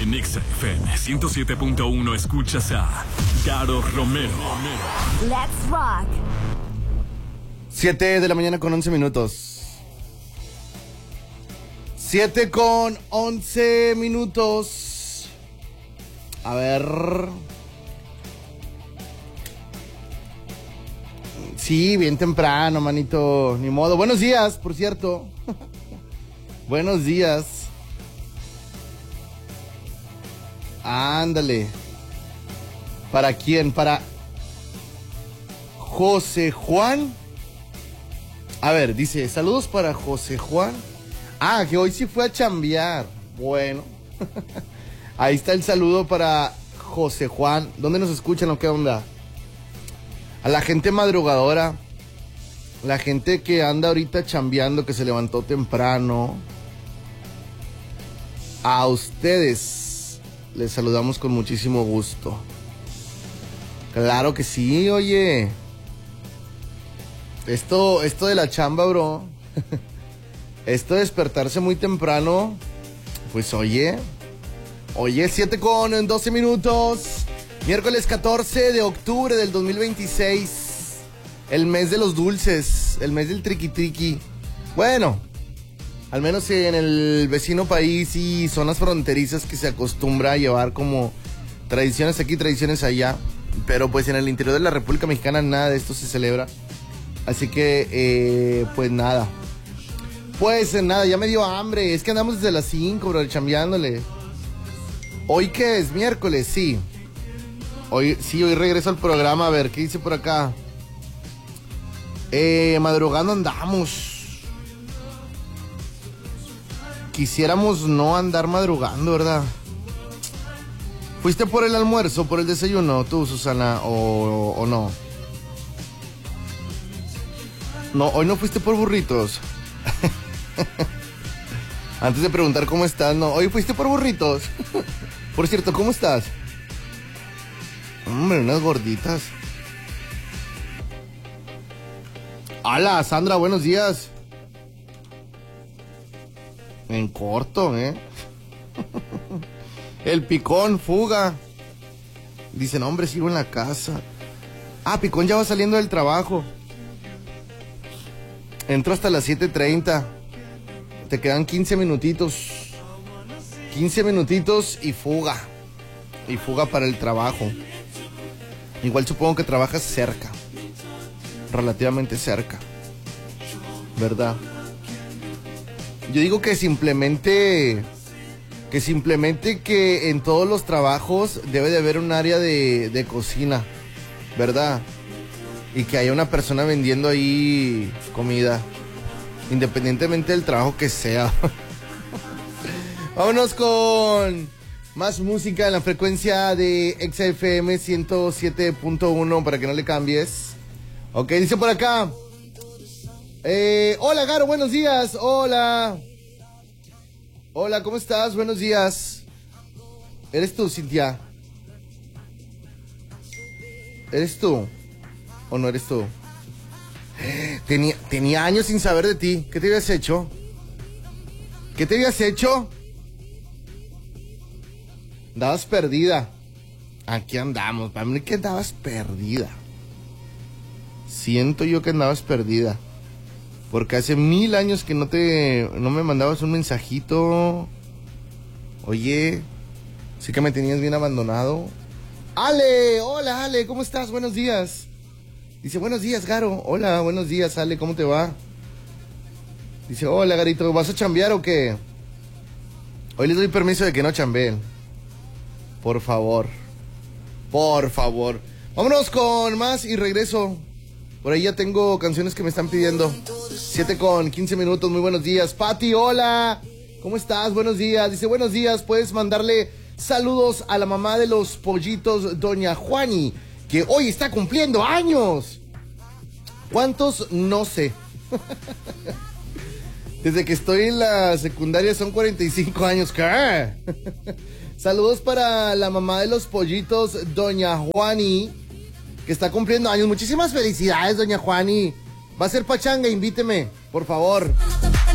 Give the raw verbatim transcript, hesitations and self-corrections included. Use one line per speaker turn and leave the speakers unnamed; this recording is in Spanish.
En Exa F M ciento siete punto uno escuchas a Caro Romero.
Let's rock.
siete de la mañana con once minutos. siete con once minutos. A ver. Sí, bien temprano, manito. Ni modo. Buenos días, por cierto. Buenos días. Ándale. ¿Para quién? Para José Juan. A ver, dice, saludos para José Juan. Ah, que hoy sí fue a chambear. Bueno. Ahí está el saludo para José Juan. ¿Dónde nos escuchan o qué onda? A la gente madrugadora. La gente que anda ahorita chambeando, que se levantó temprano. A ustedes les saludamos con muchísimo gusto. Claro que sí, oye. Esto, esto de la chamba, bro. Esto de despertarse muy temprano. Pues oye. Oye, siete con doce minutos. Miércoles catorce de octubre del dos mil veintiséis. El mes de los dulces. El mes del triqui triqui. Bueno, al menos en el vecino país y zonas fronterizas que se acostumbra a llevar como tradiciones aquí, tradiciones allá. Pero pues en el interior de la República Mexicana nada de esto se celebra. Así que, eh, pues nada. Pues nada, ya me dio hambre. Es que andamos desde las cinco, bro, chambeándole. ¿Hoy qué es? ¿Miércoles? Sí. Hoy, sí, hoy regreso al programa. A ver, ¿qué dice por acá? Eh, madrugando andamos. Quisiéramos no andar madrugando, ¿verdad? ¿Fuiste por el almuerzo, por el desayuno, tú, Susana, o, o no? No, hoy no fuiste por burritos. Antes de preguntar cómo estás, no, hoy fuiste por burritos. Por cierto, ¿cómo estás? Hombre, unas gorditas. Hola, Sandra, buenos días. En corto, ¿eh? El Picón, fuga. Dicen, hombre, sigo en la casa. Ah, Picón ya va saliendo del trabajo. Entro hasta las siete treinta. Te quedan quince minutitos. quince minutitos y fuga. Y fuga para el trabajo. Igual supongo que trabajas cerca. Relativamente cerca. ¿Verdad? Yo digo que simplemente... Que simplemente que en todos los trabajos debe de haber un área de, de cocina. ¿Verdad? Y que haya una persona vendiendo ahí comida. Independientemente del trabajo que sea. Vámonos con más música en la frecuencia de Exa F M ciento siete punto uno para que no le cambies. Ok, dice por acá. Eh, hola, Garo, buenos días. Hola. Hola, ¿cómo estás? Buenos días. ¿Eres tú, Cintia? ¿Eres tú? ¿O no eres tú? Tenía, tenía años sin saber de ti. ¿Qué te habías hecho? ¿Qué te habías hecho? Andabas perdida. Aquí andamos. Para mí que andabas perdida. Siento yo que andabas perdida. Porque hace mil años que no te... No me mandabas un mensajito. Oye, sí que me tenías bien abandonado. Ale, hola Ale, ¿cómo estás? Buenos días. Dice, buenos días, Garo. Hola, buenos días, Ale, ¿cómo te va? Dice, hola, Garito, ¿vas a chambear o qué? Hoy les doy permiso de que no chambeen. Por favor. Por favor. Vámonos con más y regreso. Por ahí ya tengo canciones que me están pidiendo. siete con quince minutos, muy buenos días. Pati, hola. ¿Cómo estás? Buenos días. Dice, buenos días, puedes mandarle saludos a la mamá de los pollitos, doña Juani, que hoy está cumpliendo años. ¿Cuántos? No sé. Desde que estoy en la secundaria son cuarenta y cinco años. ¿Qué? Saludos para la mamá de los pollitos, doña Juani, que está cumpliendo años. Muchísimas felicidades, doña Juani. Va a ser pachanga, invíteme, por favor.